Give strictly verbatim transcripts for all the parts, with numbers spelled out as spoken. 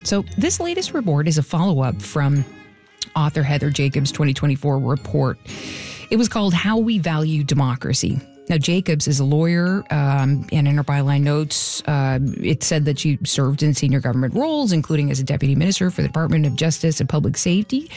So this latest report is a follow-up from author Heather Jacobs' twenty twenty-four report. It was called How We Value Democracy. Now, Jacobs is a lawyer, um, and in her byline notes, uh, it said that she served in senior government roles, including as a deputy minister for the Department of Justice and Public Safety.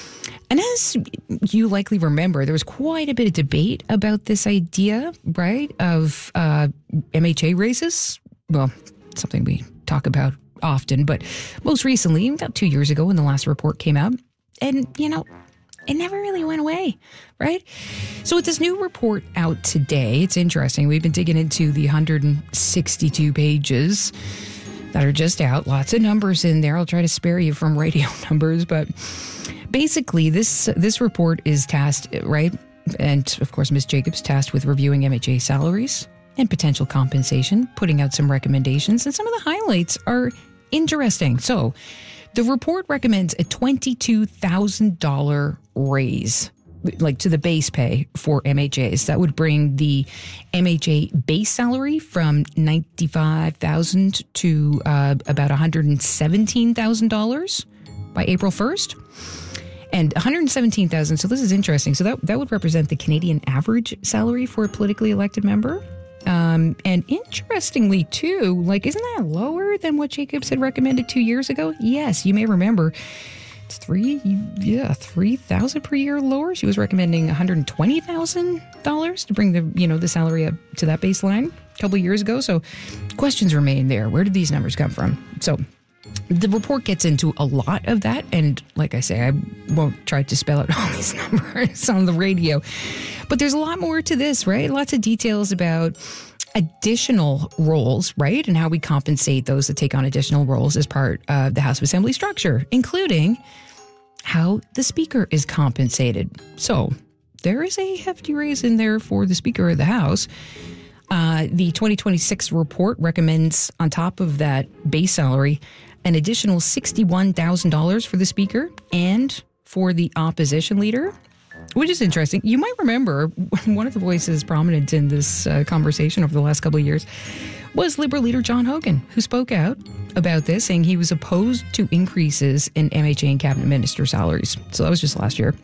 And as you likely remember, there was quite a bit of debate about this idea, right, of uh, M H A races. Well, something we talk about often, but most recently, about two years ago when the last report came out, and, you know, it never really went away, right? So with this new report out today, it's interesting. We've been digging into the one hundred sixty-two pages that are just out. Lots of numbers in there. I'll try to spare you from radio numbers, but basically this this report is tasked, right? And of course, Miz Jacobs tasked with reviewing M H A salaries and potential compensation, putting out some recommendations, and some of the highlights are interesting. So the report recommends a twenty-two thousand dollars raise, like to the base pay for M H As. That would bring the M H A base salary from ninety-five thousand dollars to uh, about one hundred seventeen thousand dollars by April first. And one hundred seventeen thousand dollars, so this is interesting. So that, that would represent the Canadian average salary for a politically elected member. Um, and interestingly, too, like, isn't that lower than what Jacobs had recommended two years ago? Yes, you may remember. It's three, yeah, three thousand per year lower. She was recommending one hundred twenty thousand dollars to bring the, you know, the salary up to that baseline a couple of years ago. So questions remain there. Where did these numbers come from? So the report gets into a lot of that. And like I say, I won't try to spell out all these numbers on the radio. But there's a lot more to this, right? Lots of details about additional roles, right? And how we compensate those that take on additional roles as part of the House of Assembly structure, including how the Speaker is compensated. So there is a hefty raise in there for the Speaker of the House. Uh, the twenty twenty-six report recommends, on top of that base salary, an additional sixty-one thousand dollars for the Speaker and for the opposition leader, which is interesting. You might remember one of the voices prominent in this uh, conversation over the last couple of years was Liberal leader John Hogan, who spoke out about this, saying he was opposed to increases in M H A and cabinet minister salaries. So that was just last year.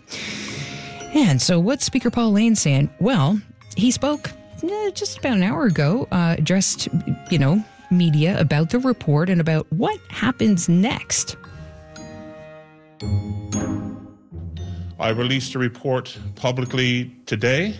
And so what's Speaker Paul Lane saying? Well, he spoke eh, just about an hour ago, uh, addressed, you know, media about the report and about what happens next. I released a report publicly today.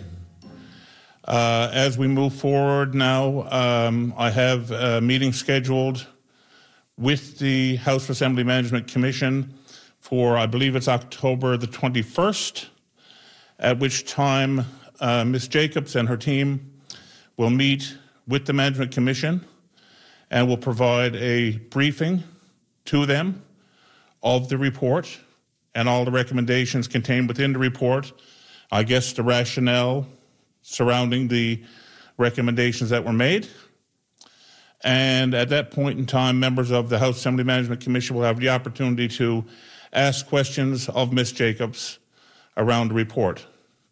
Uh, as we move forward now, um, I have a meeting scheduled with the House Assembly Management Commission for, I believe it's October the twenty-first, at which time uh, Miz Jacobs and her team will meet with the Management Commission and will provide a briefing to them of the report and all the recommendations contained within the report. I guess the rationale surrounding the recommendations that were made. And at that point in time, members of the House Assembly Management Commission will have the opportunity to ask questions of Miz Jacobs around the report.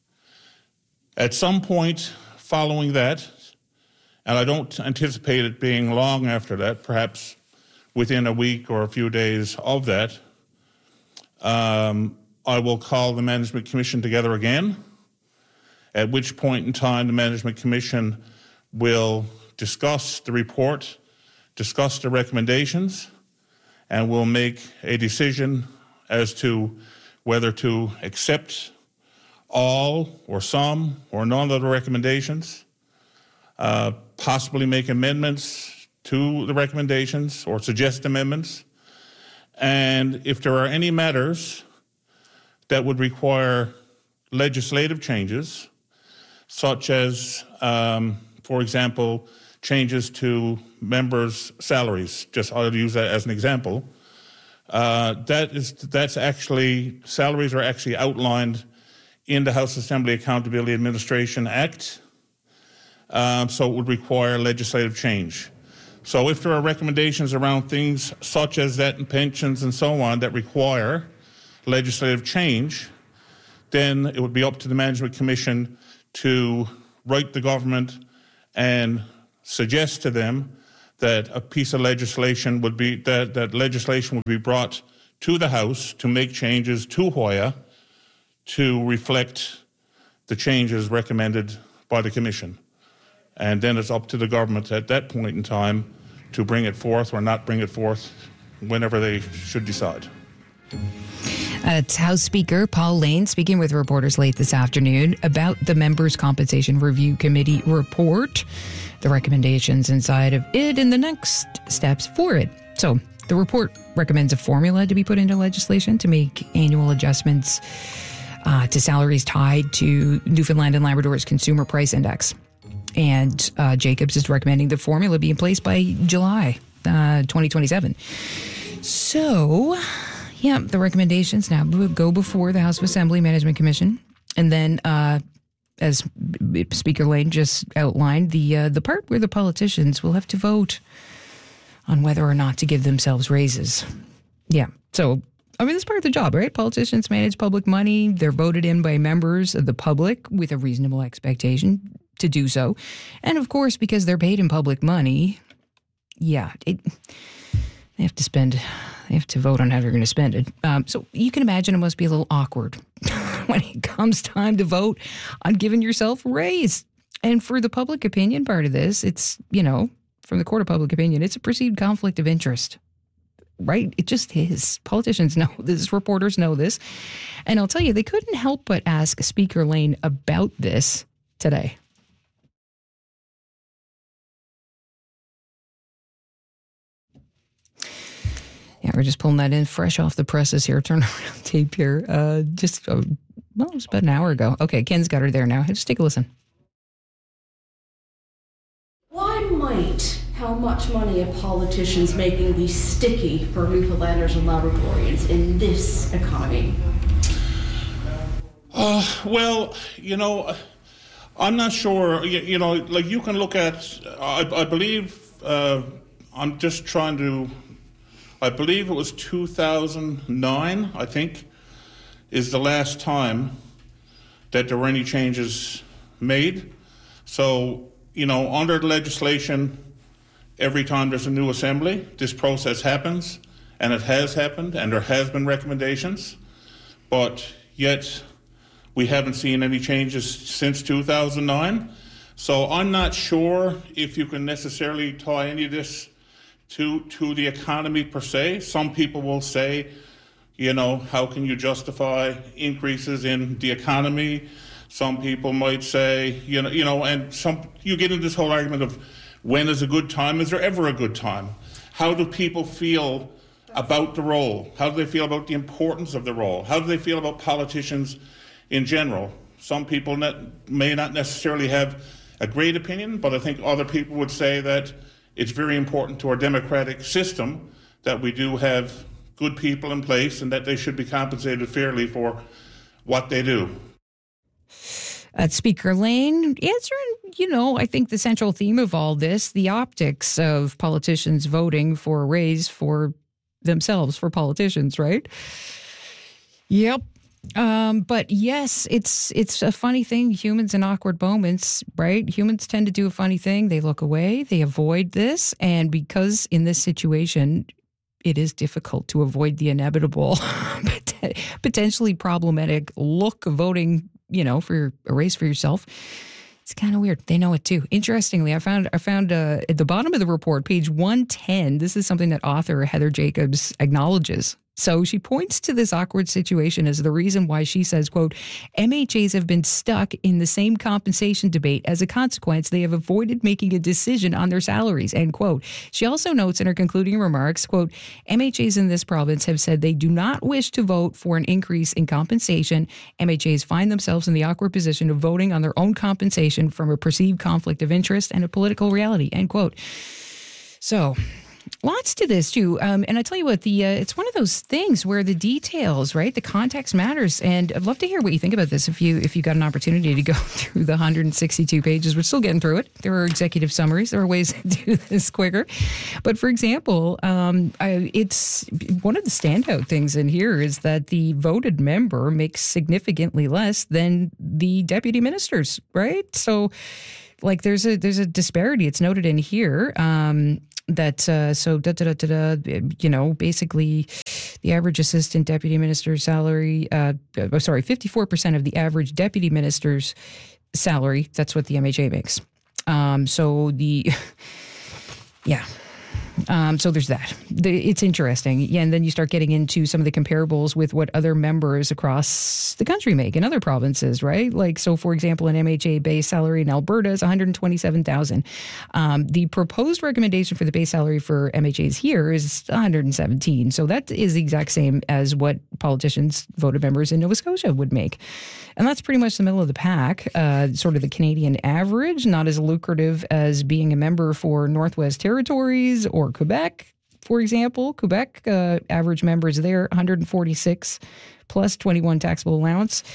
At some point following that, and I don't anticipate it being long after that, perhaps within a week or a few days of that, um, I will call the Management Commission together again, at which point in time the Management Commission will discuss the report, discuss the recommendations, and will make a decision as to whether to accept all or some or none of the recommendations, uh, possibly make amendments to the recommendations or suggest amendments. And if there are any matters that would require legislative changes, such as, um, for example, changes to members' salaries, just I'll use that as an example, uh, that is, that's actually, salaries are actually outlined in the House Assembly Accountability Administration Act, um, so it would require legislative change. So if there are recommendations around things such as that and pensions and so on that require legislative change, then it would be up to the Management Commission to write the government and suggest to them that a piece of legislation would be, that, that legislation would be brought to the House to make changes to Hoya to reflect the changes recommended by the Commission. And then it's up to the government at that point in time to bring it forth or not bring it forth whenever they should decide. It's House Speaker Paul Lane speaking with reporters late this afternoon about the Members' Compensation Review Committee report, the recommendations inside of it, and the next steps for it. So the report recommends a formula to be put into legislation to make annual adjustments uh, to salaries tied to Newfoundland and Labrador's Consumer Price Index. And uh, Jacobs is recommending the formula be in place by July uh, twenty twenty-seven. So, yeah, the recommendations now go before the House of Assembly Management Commission. And then, uh, as Speaker Lane just outlined, the uh, the part where the politicians will have to vote on whether or not to give themselves raises. Yeah, so, I mean, that's part of the job, right? Politicians manage public money. They're voted in by members of the public with a reasonable expectation to do so. And, of course, because they're paid in public money, yeah, it, they have to spend, they have to vote on how they're going to spend it. Um, so you can imagine it must be a little awkward when it comes time to vote on giving yourself a raise. And for the public opinion part of this, it's, you know, from the court of public opinion, it's a perceived conflict of interest, right? It just is. Politicians know this. Reporters know this. And I'll tell you, they couldn't help but ask Speaker Lane about this today. Yeah, we're just pulling that in fresh off the presses here. Turn around tape here. Uh, just, uh, well, it was about an hour ago. Okay, Ken's got her there now. Just take a listen. Why might how much money a politician's making be sticky for Newfoundlanders and Labradorians in this economy? Uh, well, you know, I'm not sure. You, you know, like you can look at, I, I believe, uh, I'm just trying to, I believe it was two thousand nine, I think, is the last time that there were any changes made. So, you know, under the legislation, every time there's a new assembly, this process happens, and it has happened, and there has been recommendations, but yet we haven't seen any changes since two thousand nine. So I'm not sure if you can necessarily tie any of this to, to the economy per se. Some people will say, you know, how can you justify increases in the economy? Some people might say, you know, you know, and some you get into this whole argument of when is a good time? Is there ever a good time? How do people feel about the role? How do they feel about the importance of the role? How do they feel about politicians in general? Some people net, may not necessarily have a great opinion, but I think other people would say that it's very important to our democratic system that we do have good people in place and that they should be compensated fairly for what they do. Uh, Speaker Lane answering, you know, I think the central theme of all this, the optics of politicians voting for a raise for themselves, for politicians, right? Yep. Um, but yes, it's it's a funny thing. Humans in awkward moments, right? Humans tend to do a funny thing. They look away. They avoid this. And because in this situation, it is difficult to avoid the inevitable, potentially problematic look of voting, you know, for a raise for yourself. It's kind of weird. They know it too. Interestingly, I found I found uh, at the bottom of the report, page one ten, this is something that author Heather Jacobs acknowledges. So she points to this awkward situation as the reason why she says, quote, M H As have been stuck in the same compensation debate. As a consequence, they have avoided making a decision on their salaries, end quote. She also notes in her concluding remarks, quote, M H As in this province have said they do not wish to vote for an increase in compensation. M H As find themselves in the awkward position of voting on their own compensation from a perceived conflict of interest and a political reality, end quote. So lots to this too, um, and I tell you what, the uh, it's one of those things where the details, right, the context matters, and I'd love to hear what you think about this. If you if you got an opportunity to go through the one hundred sixty-two pages, we're still getting through it. There are executive summaries. There are ways to do this quicker, but for example, um, I, it's one of the standout things in here is that the voted member makes significantly less than the deputy ministers, right? So, like, there's a there's a disparity. It's noted in here. Um, that uh, so da, da, da, da, da, you know, basically the average assistant deputy minister's salary, uh, uh, sorry, fifty-four percent of the average deputy minister's salary. That's what the M H A makes. Um, so the, yeah. Um, so there's that. The, it's interesting. Yeah, and then you start getting into some of the comparables with what other members across the country make in other provinces, right? Like, so for example, an M H A base salary in Alberta is one hundred twenty-seven thousand dollars. Um, the proposed recommendation for the base salary for M H As here is one hundred seventeen. So that is the exact same as what politicians, voted members in Nova Scotia would make. And that's pretty much the middle of the pack, uh, sort of the Canadian average, not as lucrative as being a member for Northwest Territories or Quebec, for example. Quebec, uh, average members there, one hundred forty-six plus twenty-one taxable allowance.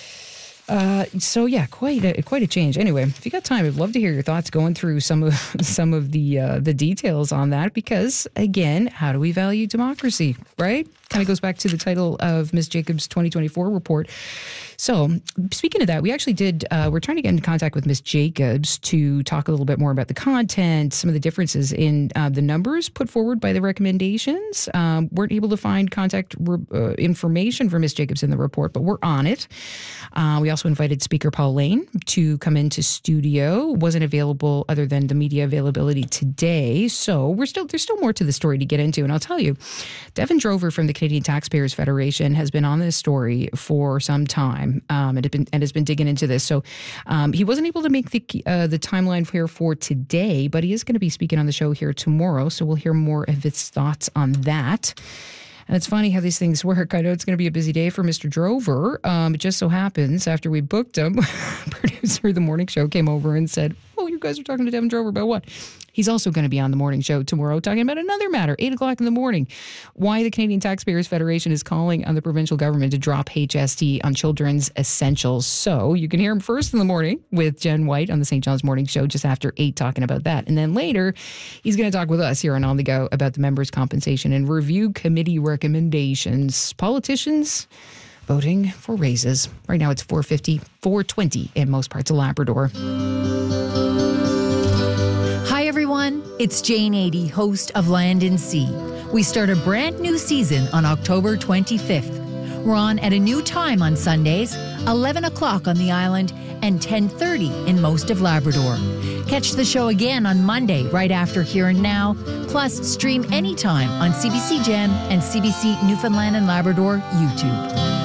Uh, so yeah, quite a, quite a change. Anyway, if you got time, I'd love to hear your thoughts going through some of some of the uh, the details on that. Because again, how do we value democracy? Right? Kind of goes back to the title of Miz Jacobs' twenty twenty-four report. So speaking of that, we actually did, uh, we're trying to get in contact with Miz Jacobs to talk a little bit more about the content, some of the differences in uh, the numbers put forward by the recommendations. Um, weren't able to find contact re- uh, information for Miz Jacobs in the report, but we're on it. Uh, we also invited Speaker Paul Lane to come into studio. Wasn't available other than the media availability today. So we're still, there's still more to the story to get into. And I'll tell you, Devin Drover from the Canadian Taxpayers Federation has been on this story for some time. Um, and, had been, and has been digging into this. So um, he wasn't able to make the uh, the timeline here for today, but he is going to be speaking on the show here tomorrow. So we'll hear more of his thoughts on that. And it's funny how these things work. I know it's going to be a busy day for Mister Drover. Um, it just so happens after we booked him, producer of the morning show came over and said, "Oh, you guys are talking to Devin Drover about what?" He's also going to be on the morning show tomorrow talking about another matter, eight o'clock in the morning, why the Canadian Taxpayers Federation is calling on the provincial government to drop H S T on children's essentials. So you can hear him first in the morning with Jen White on the Saint John's Morning Show just after eight talking about that. And then later, he's going to talk with us here on On The Go about the members' compensation and review committee recommendations. Politicians voting for raises. Right now it's four fifty, four twenty in most parts of Labrador. Hi everyone, it's Jane Adey, host of Land and Sea. We start a brand new season on October twenty-fifth. We're on at a new time on Sundays, eleven o'clock on the island and ten thirty in most of Labrador. Catch the show again on Monday right after Here and Now, plus stream anytime on C B C Gem and C B C Newfoundland and Labrador YouTube.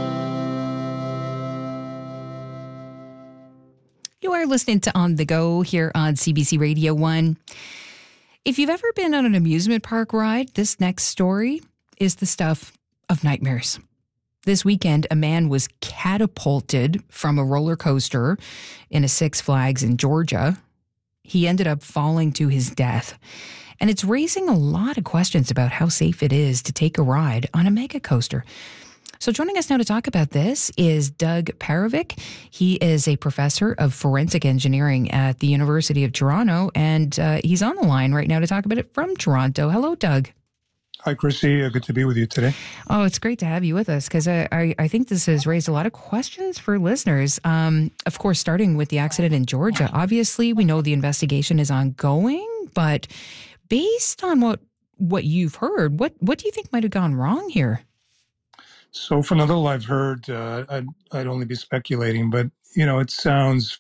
You are listening to On The Go here on C B C Radio one. If you've ever been on an amusement park ride, this next story is the stuff of nightmares. This weekend, a man was catapulted from a roller coaster in a Six Flags in Georgia. He ended up falling to his death. And it's raising a lot of questions about how safe it is to take a ride on a mega coaster. So joining us now to talk about this is Doug Parovic. He is a professor of forensic engineering at the University of Toronto, and uh, he's on the line right now to talk about it from Toronto. Hello, Doug. Hi, Chrissy. Good to be with you today. Oh, it's great to have you with us because I, I, I think this has raised a lot of questions for listeners. Um, of course, starting with the accident in Georgia, obviously we know the investigation is ongoing, but based on what what you've heard, what, what do you think might have gone wrong here? So from the little I've heard, uh, I'd, I'd only be speculating, but, you know, it sounds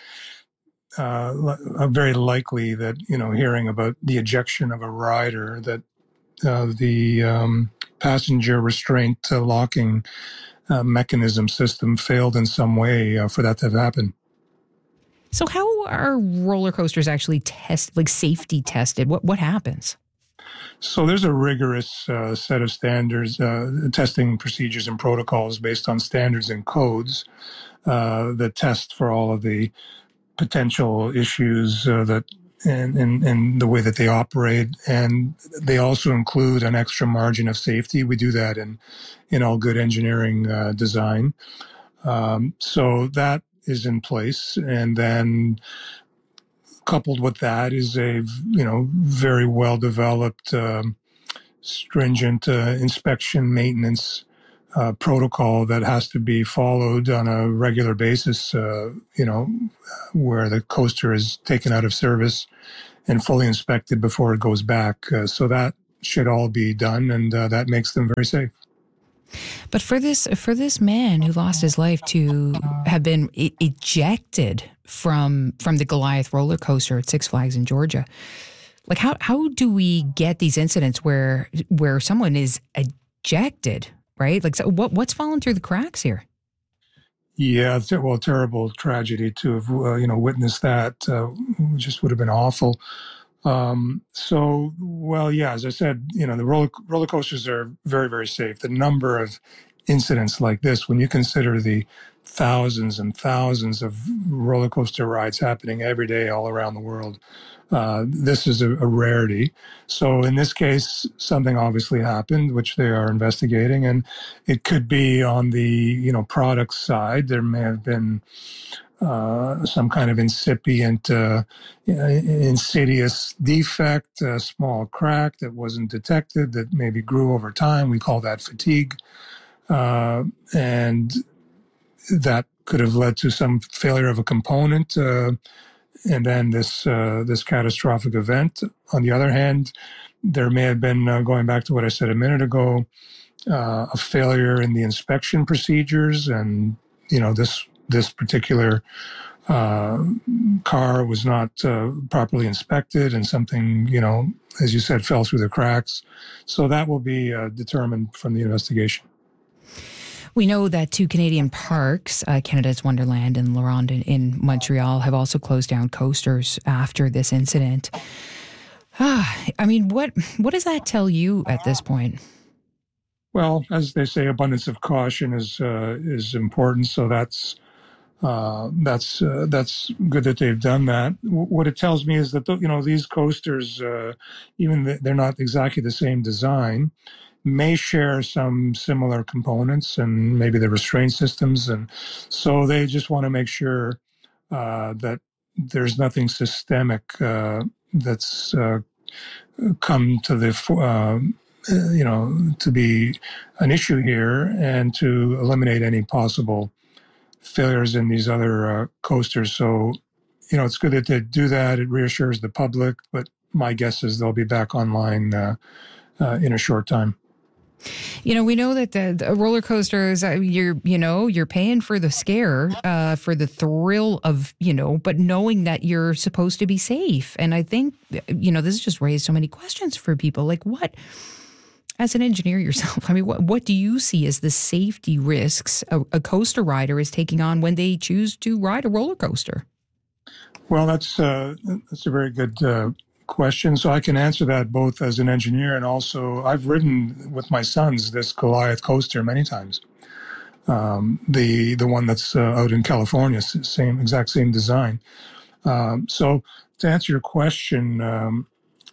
uh, li- very likely that, you know, hearing about the ejection of a rider, that uh, the um, passenger restraint uh, locking uh, mechanism system failed in some way uh, for that to have happened. So how are roller coasters actually tested, like safety tested? What what happens? So there's a rigorous uh, set of standards, uh, testing procedures and protocols based on standards and codes uh, that test for all of the potential issues uh, that in, in, in the way that they operate. And they also include an extra margin of safety. We do that in, in all good engineering uh, design. Um, so that is in place. And then coupled with that is a, you know, very well-developed, um, stringent uh, inspection maintenance uh, protocol that has to be followed on a regular basis, uh, you know, where the coaster is taken out of service and fully inspected before it goes back. Uh, so that should all be done, and uh, that makes them very safe. But for this for this man who lost his life to have been e- ejected from from the Goliath roller coaster at Six Flags in Georgia, like how how do we get these incidents where where someone is ejected, right? Like so what what's fallen through the cracks here? Yeah, it's, well, terrible tragedy to have uh, you know witnessed that. Uh, just would have been awful. Um, so, well, yeah, as I said, you know, the roller, roller coasters are very, very safe. The number of incidents like this, when you consider the thousands and thousands of roller coaster rides happening every day all around the world, uh, this is a, a rarity. So in this case, something obviously happened, which they are investigating, and it could be on the, you know, product side. There may have been Uh, some kind of incipient, uh, insidious defect, a small crack that wasn't detected that maybe grew over time. We call that fatigue. Uh, and that could have led to some failure of a component, uh, and then this uh, this catastrophic event. On the other hand, there may have been, uh, going back to what I said a minute ago, uh, a failure in the inspection procedures, and you know this this particular uh, car was not uh, properly inspected, and something, you know, as you said, fell through the cracks. So that will be uh, determined from the investigation. We know that two Canadian parks, uh, Canada's Wonderland and La Ronde in, in Montreal, have also closed down coasters after this incident. Ah, I mean, what what does that tell you at this point? Well, as they say, abundance of caution is uh, is important. So that's uh, that's uh, that's good that they've done that. W- what it tells me is that you know these coasters, uh, even th- they're not exactly the same design, may share some similar components and maybe the restraint systems, and so they just want to make sure uh, that there's nothing systemic uh, that's uh, come to the uh, you know to be an issue here, and to eliminate any possible failures in these other uh, coasters. So you know it's good that they do that. It reassures the public, but my guess is they'll be back online uh, uh, in a short time. You know, we know that the, the roller coasters, uh, you're, you know, you're paying for the scare, uh, for the thrill of, you know, but knowing that you're supposed to be safe. And I think, you know, this has just raised so many questions for people. Like, what, as an engineer yourself, I mean, what, what do you see as the safety risks a, a coaster rider is taking on when they choose to ride a roller coaster? Well, that's uh, that's a very good uh, question. So I can answer that both as an engineer, and also I've ridden with my sons this Goliath coaster many times. Um, the the one that's uh, out in California, same exact same design. Um, so to answer your question, um,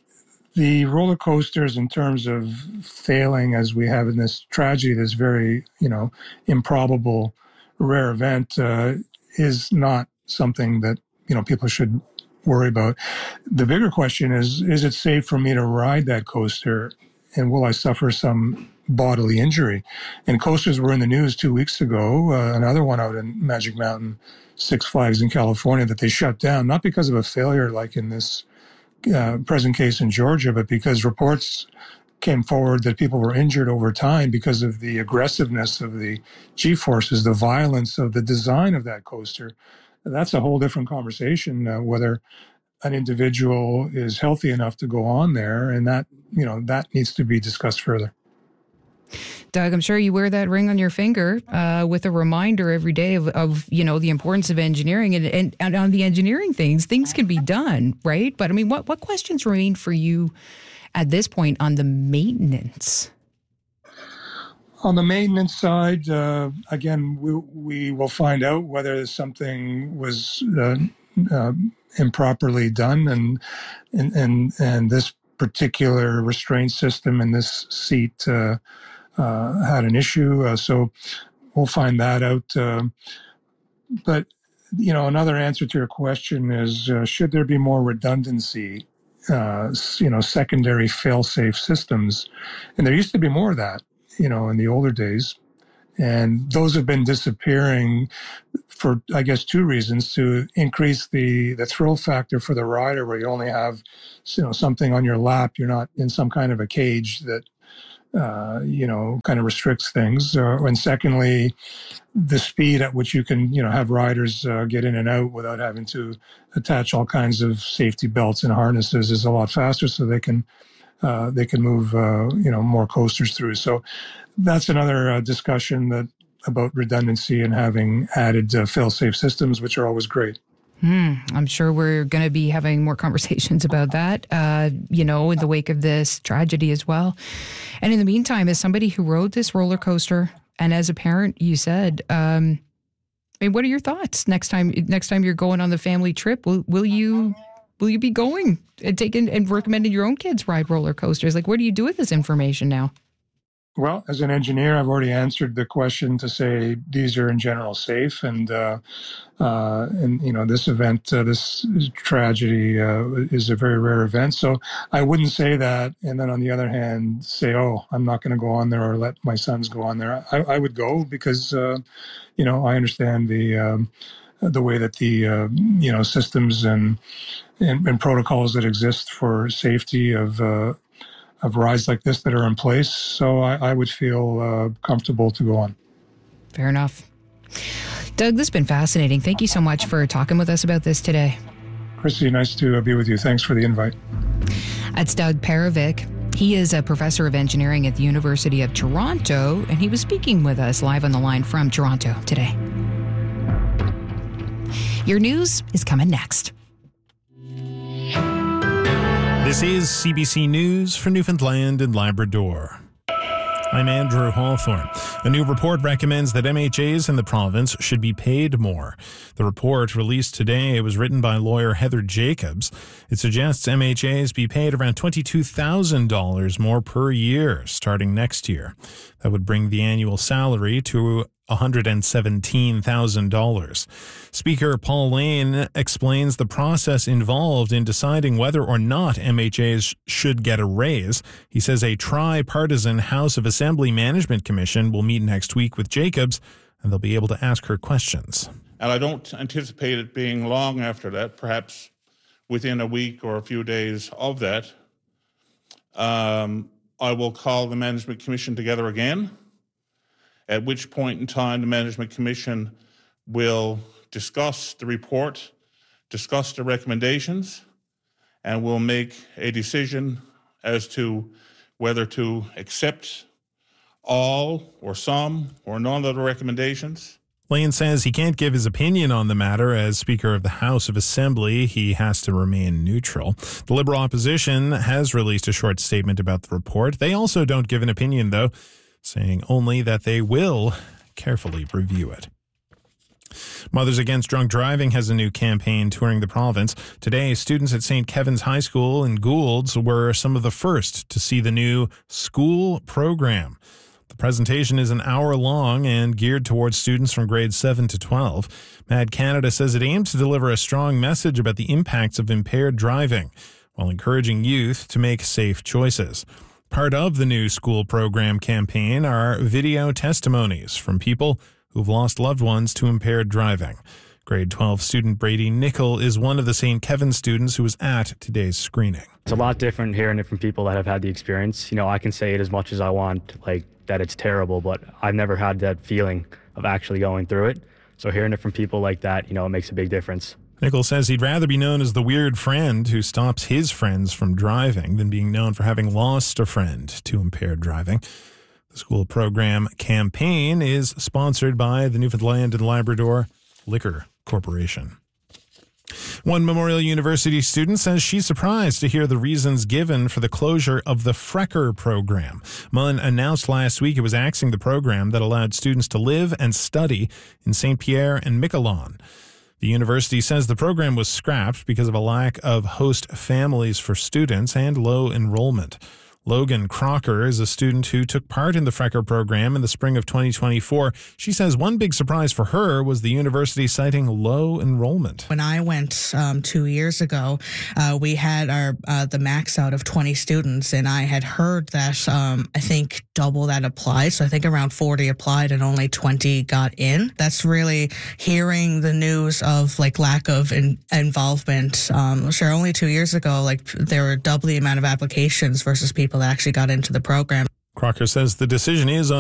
the roller coasters, in terms of failing, as we have in this tragedy, this very you know improbable, rare event, uh, is not something that you know people should worry about. The bigger question is, is it safe for me to ride that coaster, and will I suffer some bodily injury? And coasters were in the news two weeks ago, uh, another one out in Magic Mountain, Six Flags in California, that they shut down, not because of a failure like in this uh, present case in Georgia, but because reports came forward that people were injured over time because of the aggressiveness of the G-forces, the violence of the design of that coaster. That's a whole different conversation, uh, whether an individual is healthy enough to go on there, and that, you know, that needs to be discussed further. Doug, I'm sure you wear that ring on your finger uh, with a reminder every day of, of, you know, the importance of engineering, and, and, and on the engineering things, things can be done, right? But I mean, what, what questions remain for you at this point on the maintenance? On the maintenance side, uh, again, we, we will find out whether something was uh, uh, improperly done, and, and and and this particular restraint system in this seat uh, uh, had an issue. Uh, so we'll find that out. Uh, but you know, another answer to your question is: uh, should there be more redundancy? Uh, you know, secondary fail-safe systems, and there used to be more of that. You know, in the older days, And those have been disappearing for, I guess, two reasons: to increase the, the thrill factor for the rider, where you only have, you know, something on your lap. You're not in some kind of a cage that, uh, you know, kind of restricts things. Uh, and secondly, the speed at which you can, you know, have riders uh, get in and out without having to attach all kinds of safety belts and harnesses is a lot faster, so they can uh, they can move, uh, you know, more coasters through. So that's another uh, discussion that about redundancy and having added uh, fail-safe systems, which are always great. Hmm. I'm sure we're going to be having more conversations about that, uh, you know, in the wake of this tragedy as well. And in the meantime, as somebody who rode this roller coaster, and as a parent, you said, um, I mean, what are your thoughts next time? Next time you're going on the family trip, will will you will you be going and taking and recommending your own kids ride roller coasters? Like, what do you do with this information now? Well, as an engineer, I've already answered the question to say these are in general safe, and uh, uh, and you know this event, uh, this tragedy uh, is a very rare event. So I wouldn't say that, and then on the other hand, say, oh, I'm not going to go on there or let my sons go on there. I, I would go because uh, you know I understand the um, the way that the uh, you know systems and, and and protocols that exist for safety of. Uh, of rides like this that are in place. So I, I would feel uh, comfortable to go on. Fair enough. Doug, this has been fascinating. Thank you so much for talking with us about this today. Chrissy, nice to be with you. Thanks for the invite. That's Doug Perovic. He is a professor of engineering at the University of Toronto, and he was speaking with us live on the line from Toronto today. Your news is coming next. This is C B C News for Newfoundland and Labrador. I'm Andrew Hawthorne. A new report recommends that M H As in the province should be paid more. The report, released today, was written by lawyer Heather Jacobs. It suggests M H As be paid around twenty-two thousand dollars more per year starting next year. That would bring the annual salary to one hundred seventeen thousand dollars. Speaker Paul Lane explains the process involved in deciding whether or not M H As should get a raise. He says a tri-partisan House of Assembly Management Commission will meet next week with Jacobs, and they'll be able to ask her questions. And I don't anticipate it being long after that, perhaps within a week or a few days of that. Um, I will call the Management Commission together again, at which point in time the Management Commission will discuss the report, discuss the recommendations, and will make a decision as to whether to accept all or some or none of the recommendations. Lane says he can't give his opinion on the matter. As Speaker of the House of Assembly, he has to remain neutral. The Liberal opposition has released a short statement about the report. They also don't give an opinion, though, saying only that they will carefully review it. Mothers Against Drunk Driving has a new campaign touring the province. Today, students at Saint Kevin's High School in Goulds were some of the first to see the new school program. The presentation is an hour long and geared towards students from grades seven to twelve. Mad Canada says it aims to deliver a strong message about the impacts of impaired driving while encouraging youth to make safe choices. Part of the new school program campaign are video testimonies from people who've lost loved ones to impaired driving. Grade twelve student Brady Nickel is one of the Saint Kevin's students who was at today's screening. It's a lot different hearing it from people that have had the experience. You know, I can say it as much as I want, like, that it's terrible, but I've never had that feeling of actually going through it. So hearing it from people like that, you know, it makes a big difference. Nickel says he'd rather be known as the weird friend who stops his friends from driving than being known for having lost a friend to impaired driving. The school program campaign is sponsored by the Newfoundland and Labrador Liquor Corporation. One Memorial University student says she's surprised to hear the reasons given for the closure of the Frecker program. Munn announced last week it was axing the program that allowed students to live and study in Saint Pierre and Miquelon. The university says the program was scrapped because of a lack of host families for students and low enrollment. Logan Crocker is a student who took part in the Frecker program in the spring of twenty twenty-four. She says one big surprise for her was the university citing low enrollment. When I went um, two years ago, uh, we had our uh, the max out of twenty students, and I had heard that um, I think double that applied. So I think around forty applied and only twenty got in. That's really hearing the news of like lack of in- involvement. Um, sure, only two years ago, like there were double the amount of applications versus people that actually got into the program. Crocker says the decision is on